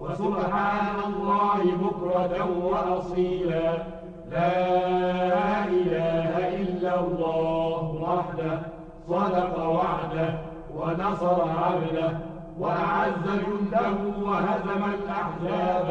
وسبحان الله بكرة وأصيلا. لا إله إلا الله وحده صدق وعده ونصر عبده وأعز جنده وهزم الأحزاب